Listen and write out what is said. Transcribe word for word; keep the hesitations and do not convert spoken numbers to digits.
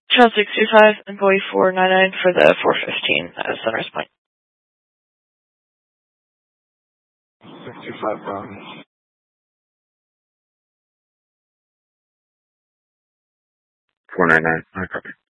Trail six two five and buoy four nine nine for the four fifteen at Sunrise Point. six two five Bravo. four nine nine, I copy.